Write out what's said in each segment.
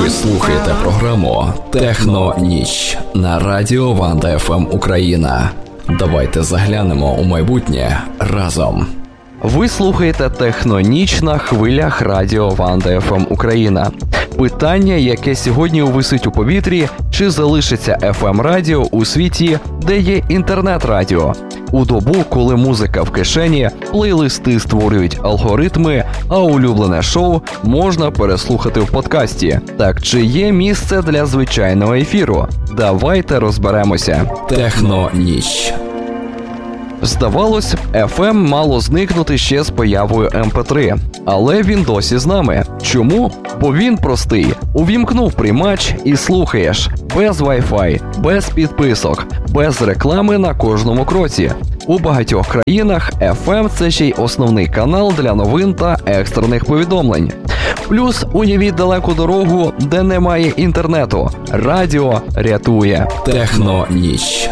Ви слухаєте програму «Техно-ніч» на радіо Ванда ФМ Україна. Давайте заглянемо у майбутнє разом. Ви слухаєте «Техно-ніч» на хвилях радіо Ванда ФМ Україна. Питання, яке сьогодні висить у повітрі, чи залишиться FM-радіо у світі, де є інтернет-радіо? У добу, коли музика в кишені, плейлисти створюють алгоритми, а улюблене шоу можна переслухати в подкасті. Так чи є місце для звичайного ефіру? Давайте розберемося. «Техно-ніч». Здавалось, FM мало зникнути ще з появою MP3. Але він досі з нами. Чому? Бо він простий. Увімкнув приймач і слухаєш. Без Wi-Fi, без підписок, без реклами на кожному кроці. У багатьох країнах FM – це ще й основний канал для новин та екстрених повідомлень. Плюс уявіть далеку дорогу, де немає інтернету. Радіо рятує. «Техно-ніч».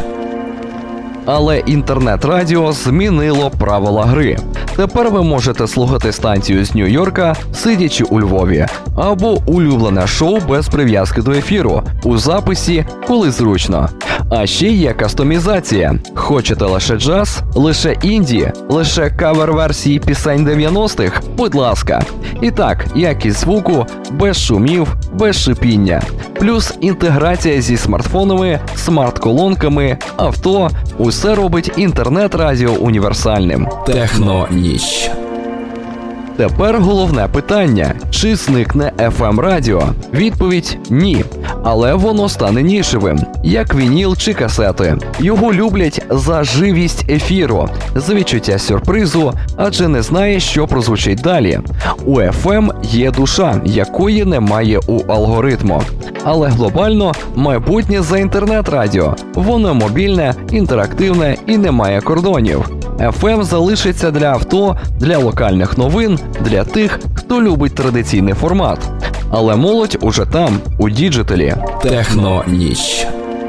Але інтернет-радіо змінило правила гри. Тепер ви можете слухати станцію з Нью-Йорка, сидячи у Львові, або улюблене шоу без прив'язки до ефіру, у записі, коли зручно. А ще є кастомізація. Хочете лише джаз, лише інді, лише кавер-версії пісень 90-х? Будь ласка. І так, якість звуку, без шумів, без шипіння. Плюс інтеграція зі смартфонами, смарт-колонками, авто – усе робить інтернет-радіо універсальним. «Техно-ніч». Тепер головне питання – чи зникне FM-радіо? Відповідь – ні. Але воно стане нішевим, як вініл чи касети. Його люблять за живість ефіру, за відчуття сюрпризу, адже не знає, що прозвучить далі. У FM є душа, якої немає у алгоритму. Але глобально майбутнє за інтернет-радіо. Воно мобільне, інтерактивне і не має кордонів. FM залишиться для авто, для локальних новин, для тих, хто любить традиційний формат. Але молодь уже там, у діджиталі. «Техно-ніч».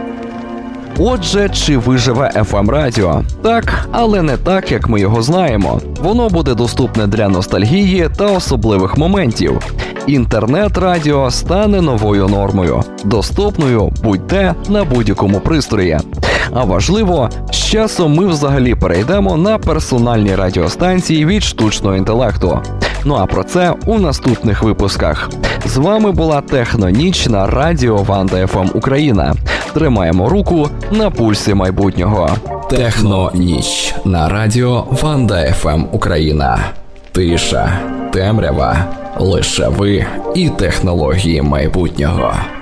Отже, чи виживе FM-радіо? Так, але не так, як ми його знаємо. Воно буде доступне для ностальгії та особливих моментів. Інтернет-радіо стане новою нормою, доступною будь-де на будь-якому пристрої. А важливо, з часом ми взагалі перейдемо на персональні радіостанції від штучного інтелекту. Ну а про це у наступних випусках. З вами була «Техно-ніч» на радіо Ванда ФМ Україна. Тримаємо руку на пульсі майбутнього. «Техно-ніч» на радіо Ванда ФМ Україна. Тиша, темрява, лише ви і технології майбутнього.